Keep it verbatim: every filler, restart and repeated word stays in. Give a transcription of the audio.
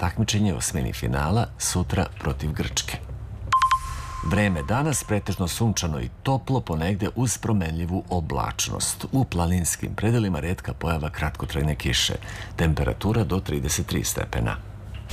takmičenje osmini finala sutra protiv Grčke. Vreme danas pretežno sunčano i toplo, ponegde uz promenljivu oblačnost. U planinskim predelima retka pojava kratkotrajne kiše. Temperatura do trideset tri stepena.